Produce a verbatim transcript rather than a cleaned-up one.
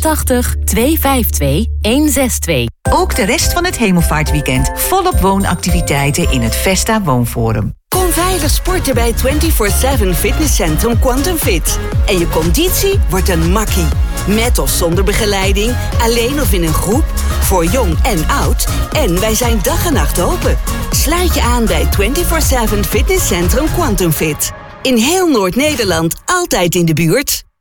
vierentachtig, tweehonderdtwintig, honderdzesentwintig. Ook de rest van het Hemelvaartweekend volop woonactiviteiten in het Vesta Woonforum. Kom veilig sporten bij vierentwintig zeven Fitnesscentrum Quantum Fit. En je conditie wordt een makkie. Met of zonder begeleiding, alleen of in een groep, voor jong en oud. En wij zijn dag en nacht open. Sluit je aan bij vierentwintig zeven Fitnesscentrum Quantum Fit. In heel Noord-Nederland, altijd in de buurt.